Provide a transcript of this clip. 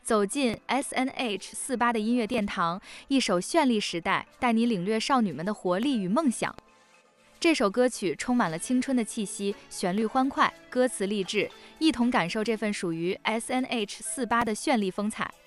走进 SNH48的音乐殿堂，一首绚丽时代，带你领略少女们的活力与梦想。这首歌曲充满了青春的气息，旋律欢快，歌词励志，一同感受这份属于 SNH48的绚丽风采。